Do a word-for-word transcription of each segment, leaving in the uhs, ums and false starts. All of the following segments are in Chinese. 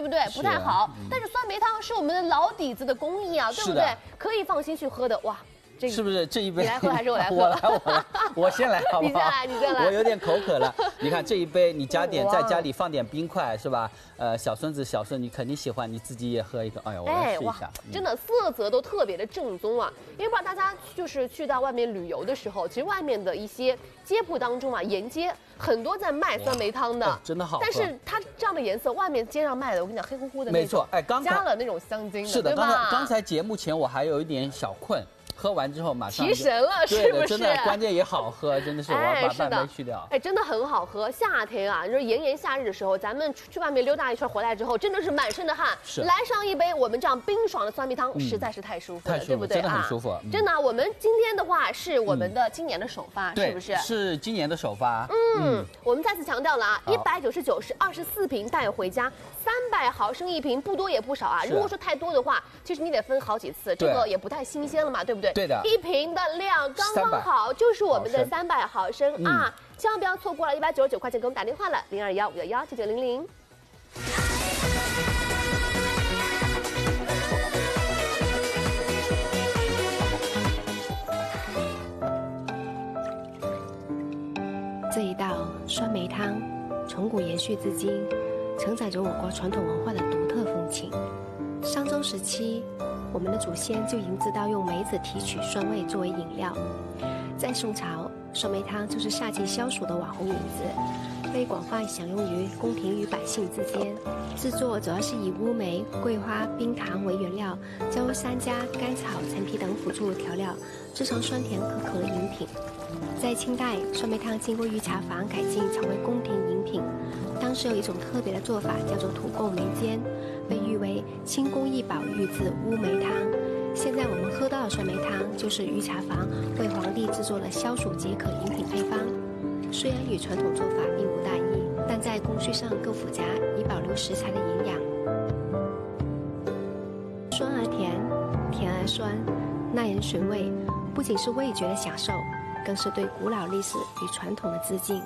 对？不太好。但是酸梅汤是我们的老底子的工艺啊，对不对？可以放心去喝的，哇。 是不是这一杯？ 你来喝还是我来喝？ 我来，我来，我先来，好不好？ 你先来，你先来。 我有点口渴了。你看这一杯，你加点，在家里放点冰块，是吧？呃，小孙子、小孙女肯定喜欢，你自己也喝一个。哎呀，我来试一下。 哎、真的色泽都特别的正宗啊！因为不知道大家就是去到外面旅游的时候，其实外面的一些街铺当中啊，沿街很多在卖酸梅汤的， 哎、真的好喝。 但是它这样的颜色，外面街上卖的，我跟你讲，黑乎乎的那种。 没错，哎，刚加了那种香精的， 是的， 对吧？ 刚才刚才节目前我还有一点小困。 喝完之后马上提神了，是不是？ 真的，关键也好喝，真的是我要把半杯去掉。 哎，真的很好喝。夏天啊，就是炎炎夏日的时候，咱们去外面溜达一圈回来之后，真的是满身的汗。 是。 来上一杯我们这样冰爽的酸梅汤，实在是太舒服了，对不对？ 真的很舒服。 真的，我们今天的话是我们的今年的首发，是不是？ 是今年的首发。 嗯，我们再次强调了啊，一百九十九是二十四瓶带回家，三百毫升一瓶，不多也不少啊。如果说太多的话，其实你得分好几次，这个也不太新鲜了嘛，对不对？ 对的。 一瓶。 的量刚刚好，就是我们的三百毫升啊！千万不要错过了，一百九十九块钱给我们打电话了，零二幺五幺幺九九零零。 这一道酸梅汤，从古延续至今，承载着我国传统文化的独特风情。商周时期， 我们的祖先就已经知道用梅子提取酸味作为饮料。在宋朝，酸梅汤就是夏季消暑的网红饮子，被广泛享用于宫廷与百姓之间。制作主要是以乌梅、桂花、冰糖为原料，加入山楂、甘草、陈皮等辅助调料，制成酸甜可口的饮品。在清代，酸梅汤经过御茶坊改进，成为宫廷饮品。当时有一种特别的做法，叫做土贡梅煎， 被誉为清宫一宝御制乌梅汤。现在我们喝到的酸梅汤，就是御茶坊为皇帝制作的消暑解渴饮品配方。虽然与传统做法并不大异，但在工序上更复杂，以保留食材的营养。酸而甜，甜而酸，耐人寻味，不仅是味觉的享受，更是对古老历史与传统的致敬。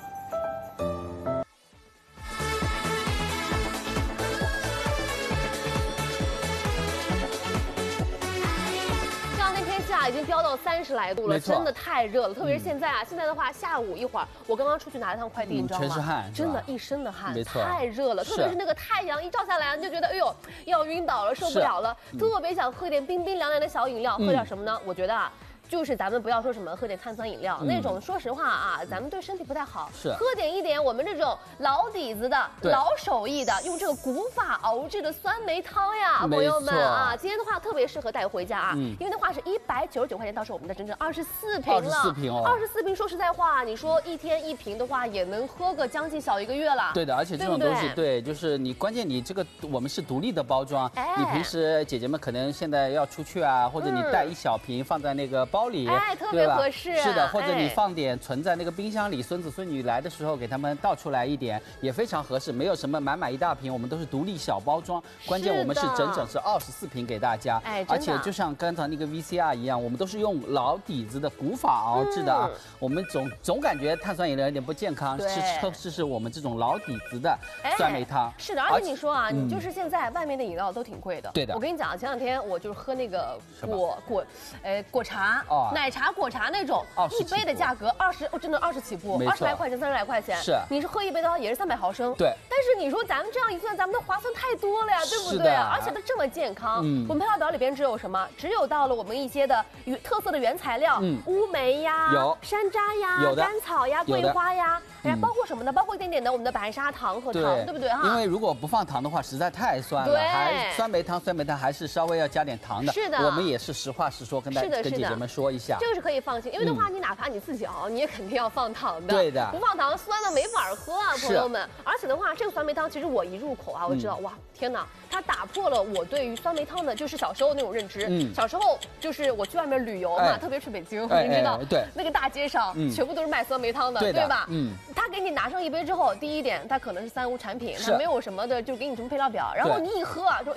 已经飙到三十来度了，真的太热了。特别是现在啊，现在的话，下午一会儿，我刚刚出去拿了趟快递，你知道吗？ 全是汗， 真的，一身的汗，太热了。特别是那个太阳一照下来，你就觉得哎呦要晕倒了，受不了了，特别想喝一点冰冰凉凉的小饮料。喝点什么呢？我觉得啊。 就是咱们不要说什么喝点碳酸饮料、嗯、那种，说实话啊，咱们对身体不太好。 是喝点一点我们这种老底子的、老手艺的，用这个古法熬制的酸梅汤呀，朋友们啊，今天的话特别适合带回家啊，嗯、因为的话是一百九十九块钱，到时候我们的整整二十四瓶了。二十四瓶哦， 二十四瓶，说实在话，你说一天一瓶的话，也能喝个将近小一个月了。 对的，而且这种东西，对，就是你关键你这个我们是独立的包装，哎、你平时姐姐们可能现在要出去啊，或者你带一小瓶放在那个包里， 哎，特别合适。 是的，或者你放点存在那个冰箱里，孙子孙女来的时候给他们倒出来一点，也非常合适。没有什么满满一大瓶，我们都是独立小包装。关键我们是整整是二十四瓶给大家， 哎， 而且就像刚才那个 V C R 一样，我们都是用老底子的古法熬制的啊。嗯、我们总总感觉碳酸饮料有点不健康，吃吃试试我们这种老底子的酸梅汤。 哎、是的，而且你说啊，你就是现在外面的饮料都挺贵的。 对的， 我跟你讲，前两天我就是喝那个果果，呃，果茶，哦，奶茶果茶那种，一杯的价格二十，哦，真的二十起步，二十来块钱，三十来块钱。 是， 你是喝一杯的话也是三百毫升。 对。 但是你说咱们这样一算，咱们的划算太多了呀，对不对啊？而且它这么健康，嗯，我们配料表里边只有什么？只有到了我们一些的原特色的原材料，嗯，乌梅呀， 有山楂呀，甘草呀，桂花呀。哎，包括什么呢？包括一点点的我们的白砂糖和糖，对不对哈？ 因为如果不放糖的话，实在太酸了。还酸梅汤，酸梅汤还是稍微要加点糖的。 是的， 我们也是实话实说，跟大家跟姐姐们说一下。 这个是可以放心，因为的话，你哪怕你自己熬，你也肯定要放糖的。 对的， 不放糖酸的没法喝啊，朋友们。而且的话，这个酸梅汤其实我一入口啊，我知道哇，天哪，它打破了我对于酸梅汤的就是小时候那种认知。嗯，小时候就是我去外面旅游嘛，特别去北京，你知道， 对， 那个大街上全部都是卖酸梅汤的，对吧？嗯，他给你拿上一杯之后，第一点，它可能是三无产品，它没有什么的，就给你什么配料表，然后你一喝啊，说哎呦，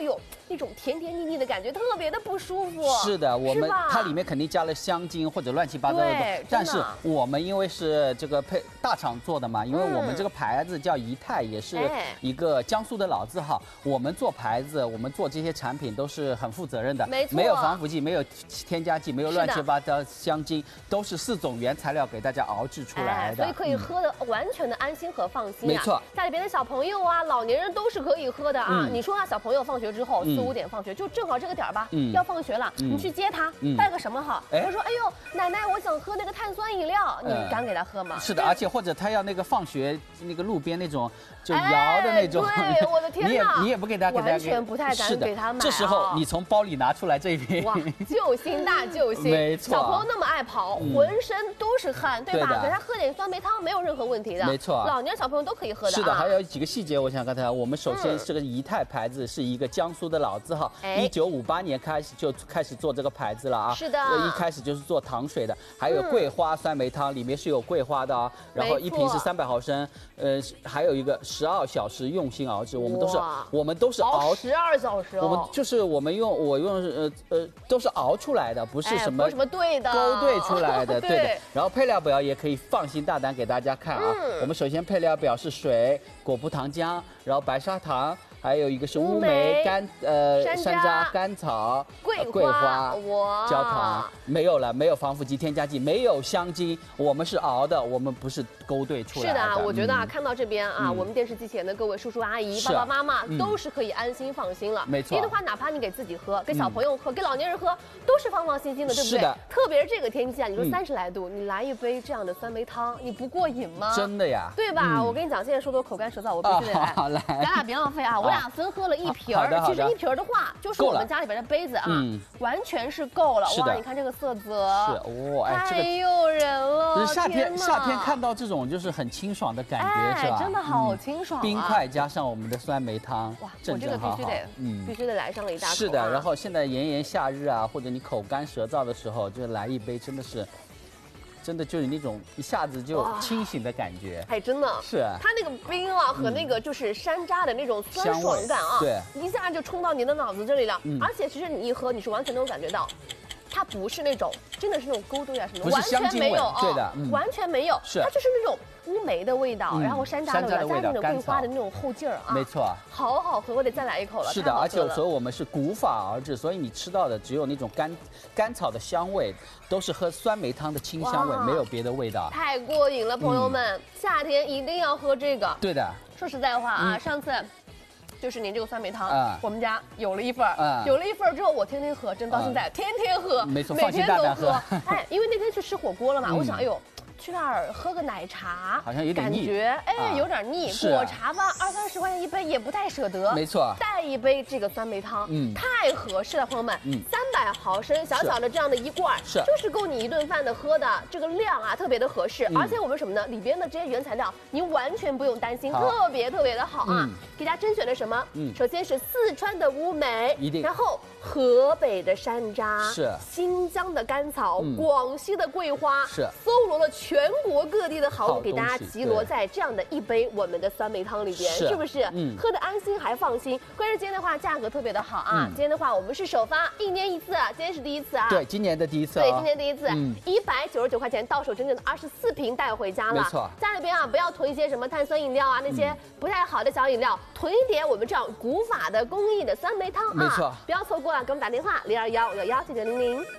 那种甜甜腻腻的感觉，特别的不舒服。 是的，我们它里面肯定加了香精或者乱七八糟的东西，但是我们因为是这个配大厂做的嘛，因为我们这个牌子叫怡泰，也是一个江苏的老字号。我们做牌子，我们做这些产品都是很负责任的， 没错， 没有防腐剂，没有添加剂，没有乱七八糟香精，都是四种原材料给大家熬制出来的， 所以可以喝的完全的安心和放心。 没错， 家里边的小朋友啊、老年人都是可以喝的啊。你说啊，小朋友放学之后四五点放学，就正好这个点儿吧，要放学了，你去接他，带个什么好？他说：“哎呦，奶奶，我想喝那个碳酸饮料，你敢给他喝吗？” 是的，而且或者他要那个放学那个路边那种就摇的那种， 对，我的天哪， 你也你也不给他， 完全不太敢给他买。 这时候你从包里拿出来这一瓶， 哇，救星大救星！ 没错， 小朋友那么爱跑，浑身都是汗，对吧？给他喝点酸梅汤没有任何问题的。 没错， 老年小朋友都可以喝的。 是的，还有几个细节我想跟大家，我们首先这个怡泰牌子是一个江苏的老字号，一九五八年开始就开始做这个牌子了啊。 是的， 一开始就是做糖水的，还有桂花酸梅汤，里面是有桂花的啊。然后一瓶是三百毫升，呃，还有一个十二小时用心熬制，我们都是我们都是熬十二小时， 我们就是我们用我用呃呃都是熬出来的，不是什么什么兑的勾兑出来的，对的。然后配料表也可以放心大胆给大家看啊。我们首先配料表是水、果葡糖浆，然后白砂糖。还有一个是乌梅、甘呃山楂、甘草、 桂桂花、焦糖，没有了，没有防腐剂、添加剂，没有香精，我们是熬的，我们不是勾兑出来的。 是的啊，我觉得啊，看到这边啊，我们电视机前的各位叔叔阿姨、爸爸妈妈都是可以安心放心了。 没错， 因为的话，哪怕你给自己喝，给小朋友喝，给老年人喝，都是放放心心的，对不对？ 是的。 特别是这个天气啊，你说三十来度，你来一杯这样的酸梅汤，你不过瘾吗？ 真的呀， 对吧？我跟你讲，现在说的口干舌燥，我必须得来。 好来， 咱俩别浪费啊，我俩分喝了一。一瓶儿，其实一瓶儿的话，就是我们家里边的杯子啊，完全是够了。哇，你看这个色泽， 是哇， 太诱人了。 夏天夏天看到这种就是很清爽的感觉，是吧？ 真的好清爽。 冰块加上我们的酸梅汤， 哇，我这个必须得，嗯，必须得来上了一大口。 是的，然后现在炎炎夏日啊，或者你口干舌燥的时候，就来一杯，真的是。真的就是那种一下子就清醒的感觉， 哎，真的是它那个冰啊和那个就是山楂的那种酸爽感啊， 对， 一下就冲到你的脑子这里了。而且其实你一喝，你是完全能感觉到，它不是那种真的是那种勾兑啊什么，完全没有啊， 对的， 完全没有， 是它就是那种乌梅的味道，然后山楂的味道，加那种桂花的那种后劲儿啊， 没错， 好好喝，我得再来一口了。 是的，而且所以我们是古法而制，所以你吃到的只有那种甘甘草的香味，都是喝酸梅汤的清香味，没有别的味道。 太过瘾了，朋友们，夏天一定要喝这个。 对的， 说实在话啊，上次。就是您这个酸梅汤，我们家有了一份儿，有了一份儿之后，我天天喝，真到现在天天喝， 没错， 每天都喝。哎，因为那天去吃火锅了嘛，我想，哎呦。去那儿喝个奶茶， 好像有点腻，感觉哎有点腻。果茶吧，二三十块钱一杯也不太舍得。 没错， 带一杯这个酸梅汤，嗯，太合适了，朋友们。嗯，三百毫升小小的这样的一罐， 是就是够你一顿饭的喝的，这个量啊特别的合适。而且我们什么呢？里边的这些原材料您完全不用担心，特别特别的好啊。给大家甄选的什么？嗯，首先是四川的乌梅， 一定， 然后河北的山楂， 是新疆的甘草，广西的桂花， 是搜罗了全。全国各地的好物给大家集罗在这样的一杯我们的酸梅汤里边，是不是？嗯，喝的安心还放心。关键今天的话价格特别的好啊！今天的话我们是首发，一年一次，今天是第一次啊。 对，今年的第一次。 对，今年第一次，一百九十九块钱到手整整的二十四瓶带回家了。 没错， 家里边啊不要囤一些什么碳酸饮料啊那些不太好的小饮料，囤一点我们这样古法的工艺的酸梅汤啊。 没错， 不要错过啊！给我们打电话零二幺幺幺九九零零。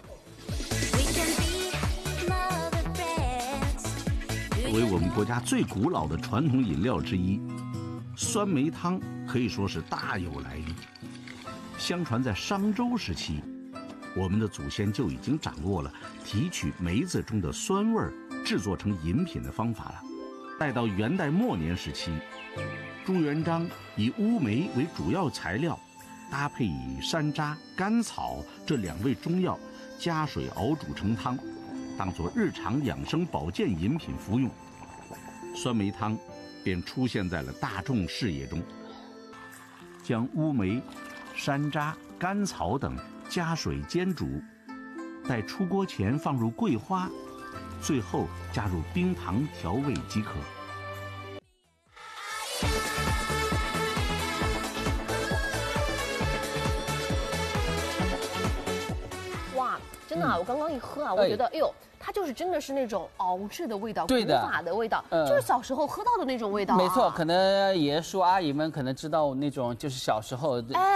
作为我们国家最古老的传统饮料之一，酸梅汤可以说是大有来历。相传在商周时期，我们的祖先就已经掌握了提取梅子中的酸味儿，制作成饮品的方法了。待到元代末年时期，朱元璋以乌梅为主要材料，搭配以山楂、甘草这两味中药，加水熬煮成汤。当作日常养生保健饮品服用，酸梅汤便出现在了大众视野中。将乌梅、山楂、甘草等加水煎煮，在出锅前放入桂花，最后加入冰糖调味即可。 天哪！我刚刚一喝啊，我觉得，哎呦。它就是真的是那种熬制的味道， 对的， 古法的味道，就是小时候喝到的那种味道。 没错，可能爷爷叔阿姨们可能知道那种就是小时候